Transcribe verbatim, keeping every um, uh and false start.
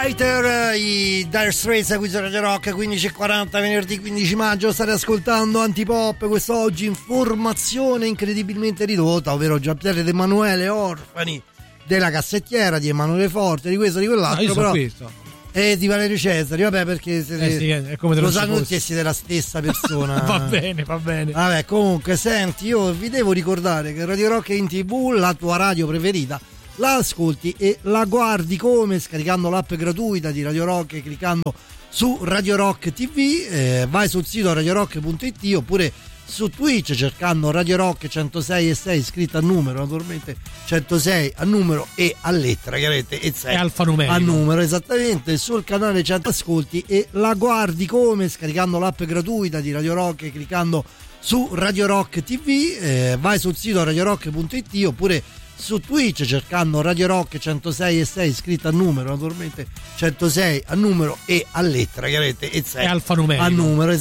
Fighter, i Dire Straits qui su Radio Rock, quindici e quaranta, venerdì quindici maggio. State ascoltando Antipop, quest'oggi informazione incredibilmente ridotta, ovvero Giampiero ed Emanuele, orfani della cassettiera di Emanuele Forte, di questo, di quell'altro. No, io sono però questo. E di Valerio Cesari, vabbè, perché siete, eh sì, è come lo sanno tutti che siete la stessa persona. Va bene, va bene. Vabbè, comunque, senti, io vi devo ricordare che Radio Rock è in tv, la tua radio preferita. La ascolti e la guardi come? Scaricando l'app gratuita di Radio Rock e cliccando su Radio Rock ti vu, eh, vai sul sito radio rock punto it oppure su Twitch cercando Radio Rock centosei e sei scritto a numero, naturalmente centosei a numero e a lettera, chiaramente, e sei è alfanumerico a numero, esattamente. Sul canale cento ascolti e la guardi come? Scaricando l'app gratuita di Radio Rock e cliccando su Radio Rock ti vu, eh, vai sul sito radio rock punto it oppure su Twitch cercando Radio Rock centosei e sei scritto a numero, naturalmente centosei a numero e a lettera, chiaramente, e sei è alfanumerico a numero.